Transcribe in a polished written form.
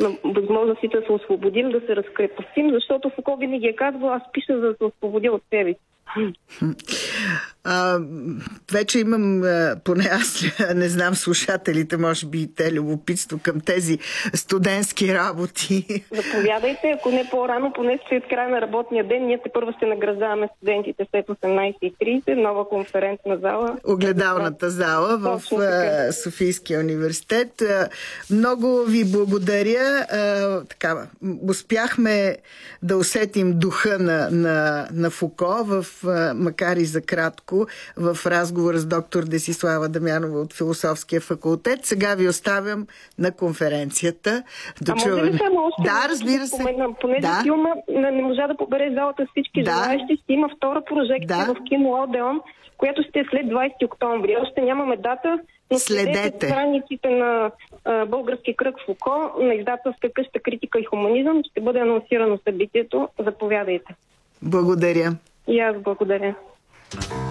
на възможностите да се освободим, да се разкрепостим, защото Фуко винаги е казвал, аз пиша за да се освободя от себе си. Вече имам, поне аз не знам слушателите, може би и те, любопитство към тези студентски работи. Заповядайте, ако не по-рано, поне след края на работния ден, ние първо ще награждаваме студентите след 18:30, нова конферентна зала. Огледалната зала в Софийския университет. Много ви благодаря. Така, успяхме да усетим духа на Фуко, макар и за кратко, в разговора с доктор Десислава Дамянова от Философския факултет. Сега ви оставям на конференцията. Може ли само още? Да, разбира се. Понеже филма не можа да побере залата с всички желаещи, ще има втора прожекция в кино Одеон, която ще е след 20 октомври. Още нямаме дата, но следете страниците на Български кръг Фуко, на издателска къща Критика и хуманизъм. Ще бъде анонсирано събитието. Заповядайте. Благодаря. И аз благодаря.